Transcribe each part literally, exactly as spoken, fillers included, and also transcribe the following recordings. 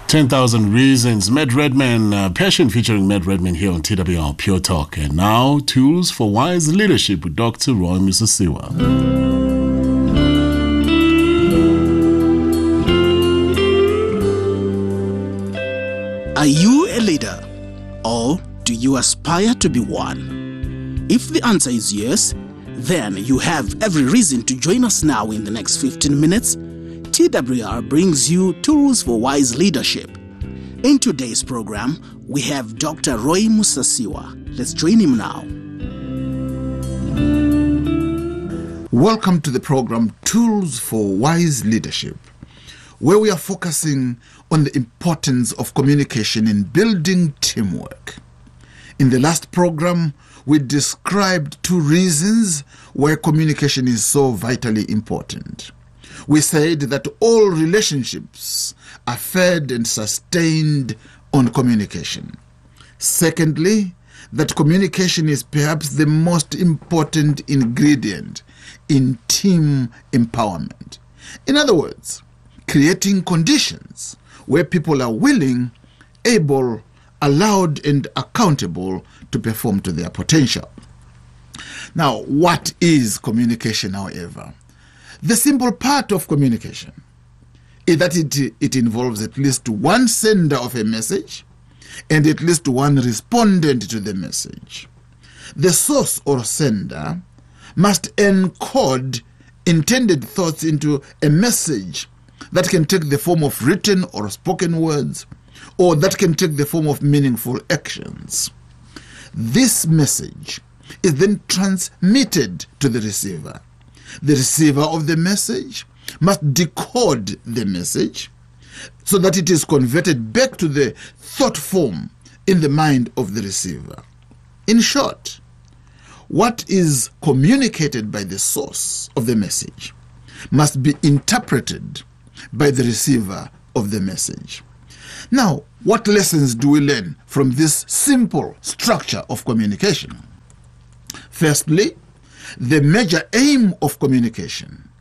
ten thousand Reasons, Matt Redman, uh, Passion featuring Matt Redman here on T W R Pure Talk. And now, Tools for Wise Leadership with Doctor Roy Musasiwa. Are you a leader, or do you aspire to be one? If the answer is yes, then you have every reason to join us now in the next fifteen minutes. T W R brings you Tools for Wise Leadership. In today's program, we have Doctor Roy Musasiwa. Let's join him now. Welcome to the program Tools for Wise Leadership, where we are focusing on the importance of communication in building teamwork. In the last program, we described two reasons why communication is so vitally important. We said that all relationships are fed and sustained on communication. Secondly, that communication is perhaps the most important ingredient in team empowerment. In other words, creating conditions where people are willing, able, allowed, and accountable to perform to their potential. Now, what is communication, however? The simple part of communication is that it, it involves at least one sender of a message and at least one respondent to the message. The source or sender must encode intended thoughts into a message that can take the form of written or spoken words, or that can take the form of meaningful actions. This message is then transmitted to the receiver. The receiver of the message must decode the message so that it is converted back to the thought form in the mind of the receiver. In short, what is communicated by the source of the message must be interpreted by the receiver of the message. Now, what lessons do we learn from this simple structure of communication? Firstly, the major aim of communication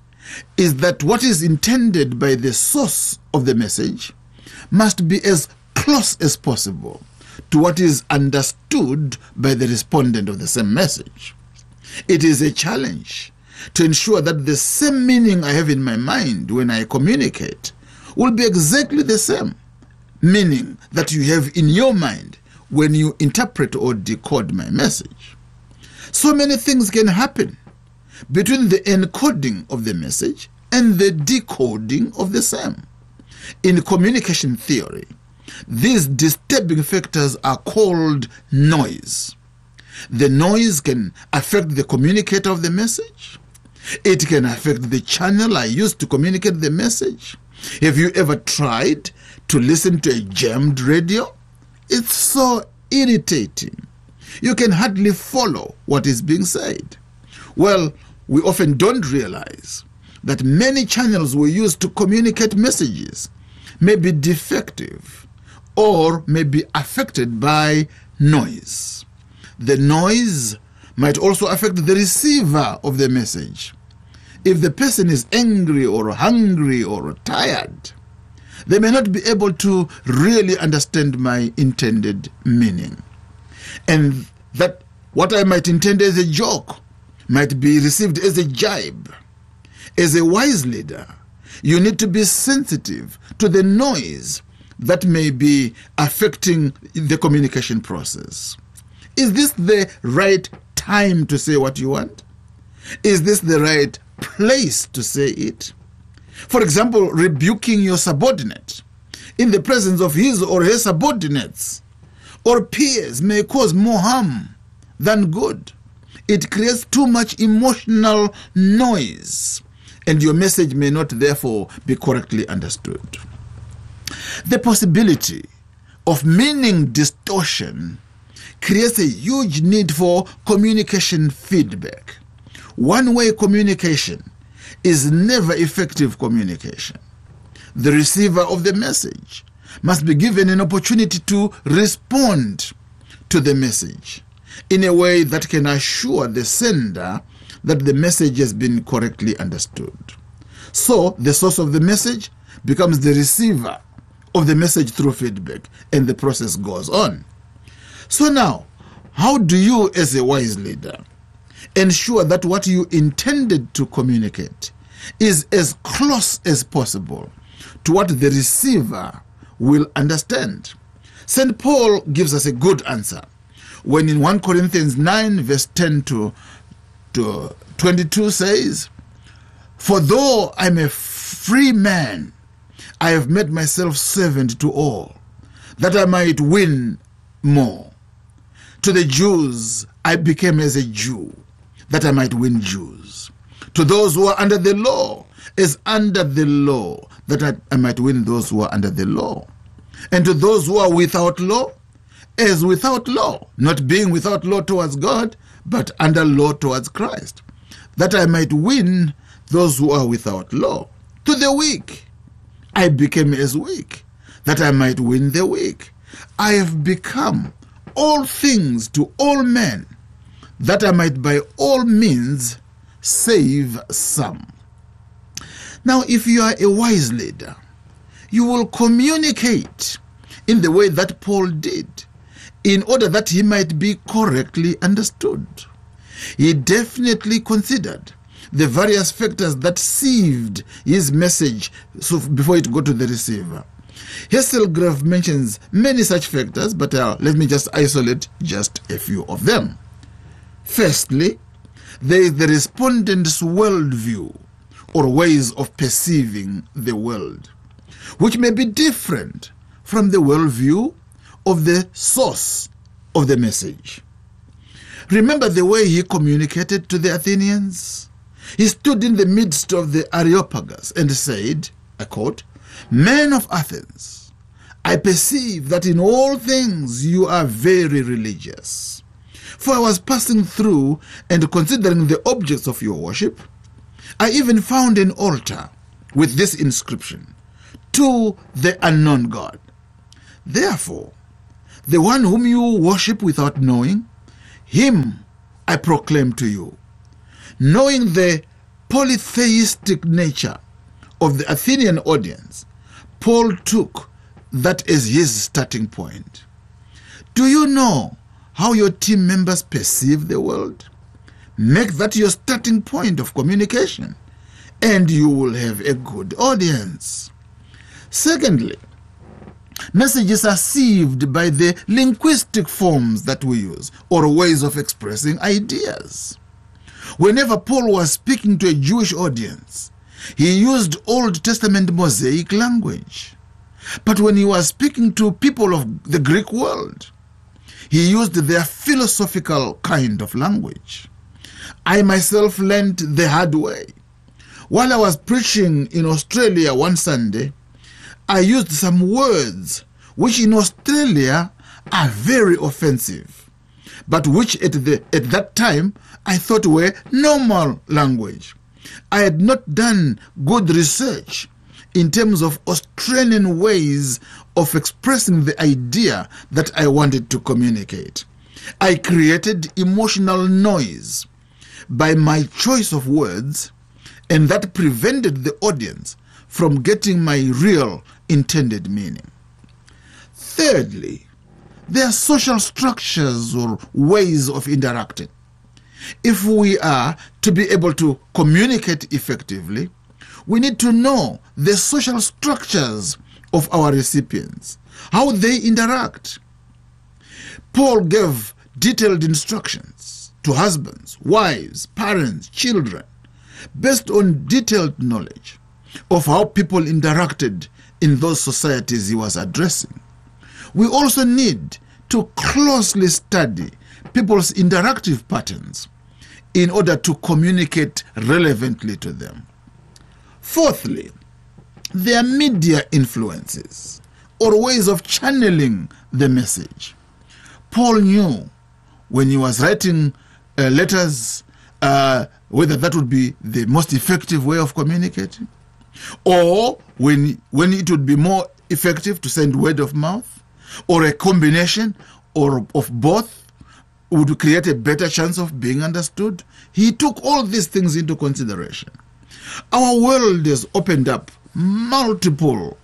is that what is intended by the source of the message must be as close as possible to what is understood by the respondent of the same message. It is a challenge to ensure that the same meaning I have in my mind when I communicate will be exactly the same meaning that you have in your mind when you interpret or decode my message. So many things can happen between the encoding of the message and the decoding of the same. In communication theory, these disturbing factors are called noise. The noise can affect the communicator of the message. It can affect the channel I use to communicate the message. Have you ever tried to listen to a jammed radio? It's so irritating. You can hardly follow what is being said. Well, we often don't realize that many channels we use to communicate messages may be defective or may be affected by noise. The noise might also affect the receiver of the message. If the person is angry or hungry or tired, they may not be able to really understand my intended meaning. And that what I might intend as a joke might be received as a jibe. As a wise leader, you need to be sensitive to the noise that may be affecting the communication process. Is this the right time to say what you want? Is this the right place to say it? For example, rebuking your subordinate in the presence of his or her subordinates or peers may cause more harm than good. It creates too much emotional noise, and your message may not therefore be correctly understood. The possibility of meaning distortion creates a huge need for communication feedback. One-way communication is never effective communication. The receiver of the message must be given an opportunity to respond to the message in a way that can assure the sender that the message has been correctly understood. So the source of the message becomes the receiver of the message through feedback, and the process goes on. So now, how do you, as a wise leader, ensure that what you intended to communicate is as close as possible to what the receiver will understand? Saint Paul gives us a good answer when in First Corinthians nine verse ten to, to twenty-two says, "For though I'm a free man, I have made myself servant to all, that I might win more. To the Jews I became as a Jew, that I might win Jews. To those who are under the law, as under the law, that I, I might win those who are under the law. And to those who are without law, as without law, not being without law towards God, but under law towards Christ, that I might win those who are without law. To the weak I became as weak, that I might win the weak. I have become all things to all men, that I might by all means save some." Now, if you are a wise leader, you will communicate in the way that Paul did, in order that he might be correctly understood. He definitely considered the various factors that sieved his message so before it got to the receiver. Hasselgrave mentions many such factors, but uh, let me just isolate just a few of them. Firstly, there is the respondent's worldview, or ways of perceiving the world, which may be different from the worldview of the source of the message. Remember the way he communicated to the Athenians? He stood in the midst of the Areopagus and said, I quote, "Men of Athens, I perceive that in all things you are very religious. For I was passing through and considering the objects of your worship. I even found an altar with this inscription, to the unknown God. Therefore, the one whom you worship without knowing, him I proclaim to you." Knowing the polytheistic nature of the Athenian audience, Paul took that as his starting point. Do you know how your team members perceive the world? Make that your starting point of communication, and you will have a good audience. Secondly, messages are sieved by the linguistic forms that we use, or ways of expressing ideas. Whenever Paul was speaking to a Jewish audience, he used Old Testament Mosaic language. But when he was speaking to people of the Greek world, he used their philosophical kind of language. I myself learned the hard way. While I was preaching in Australia one Sunday, I used some words which in Australia are very offensive, but which at, the, at that time I thought were normal language. I had not done good research in terms of Australian ways of expressing the idea that I wanted to communicate. I created emotional noise by my choice of words, and that prevented the audience from getting my real intended meaning. Thirdly, there are social structures or ways of interacting. If we are to be able to communicate effectively, we need to know the social structures of our recipients, how they interact. Paul gave detailed instructions to husbands, wives, parents, children, based on detailed knowledge of how people interacted in those societies he was addressing. We also need to closely study people's interactive patterns in order to communicate relevantly to them. Fourthly, there are media influences or ways of channeling the message. Paul knew when he was writing uh, letters uh, whether that would be the most effective way of communicating, or when, when it would be more effective to send word of mouth, or a combination or of both would create a better chance of being understood. He took all these things into consideration. Our world has opened up multiple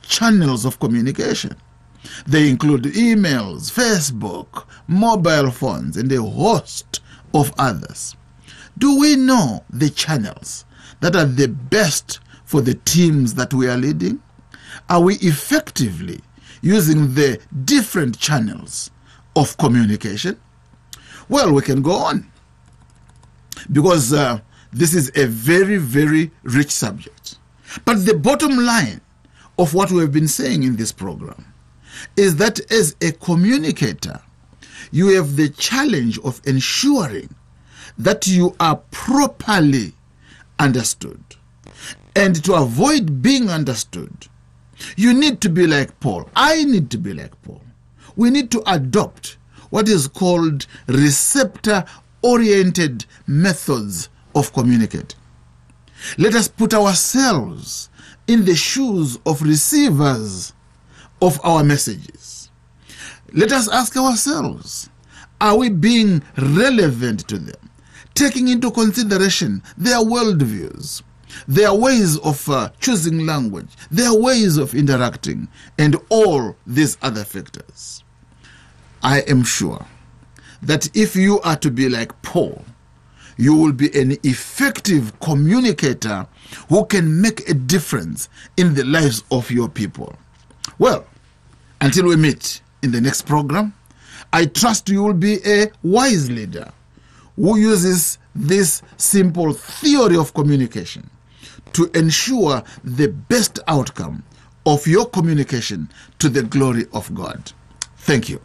channels of communication. They include emails, Facebook, mobile phones, and a host of others. Do we know the channels that are the best for the teams that we are leading? Are we effectively using the different channels of communication? Well, we can go on, because uh, this is a very, very rich subject. But the bottom line of what we have been saying in this program is that as a communicator, you have the challenge of ensuring that you are properly understood. And to avoid being understood, you need to be like Paul. I need to be like Paul. We need to adopt what is called receptor-oriented methods of communicating. Let us put ourselves in the shoes of receivers of our messages. Let us ask ourselves, are we being relevant to them, taking into consideration their worldviews, their ways of uh, choosing language, their ways of interacting, and all these other factors? I am sure that if you are to be like Paul, you will be an effective communicator who can make a difference in the lives of your people. Well, until we meet in the next program, I trust you will be a wise leader who uses this simple theory of communication to ensure the best outcome of your communication to the glory of God. Thank you.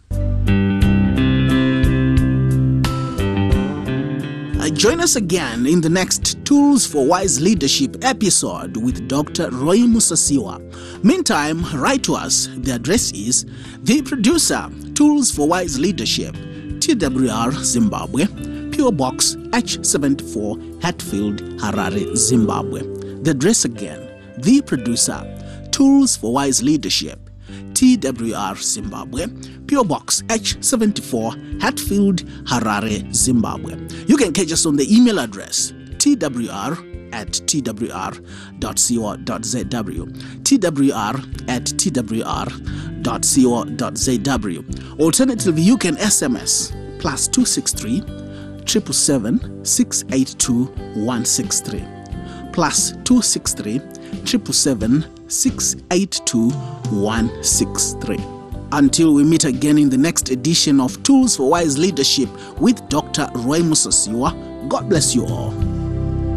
Join us again in the next Tools for Wise Leadership episode with Doctor Roy Musasiwa. Meantime, write to us. The address is The Producer, Tools for Wise Leadership, T W R, Zimbabwe, P O Box H seventy-four, Hatfield, Harare, Zimbabwe. The address again, The Producer, Tools for Wise Leadership, T W R, Zimbabwe, P O Box H seventy-four, Hatfield, Harare, Zimbabwe. You can catch us on the email address twr at twr dot co dot zw, twr at twr dot co dot zw. Alternatively, you can S M S plus two six three, seven seven seven, six eight two, one six three, plus two six three, seven seven seven, six eight two, one six three. Until we meet again in the next edition of Tools for Wise Leadership with Doctor Roy Musasiwa, God bless you all.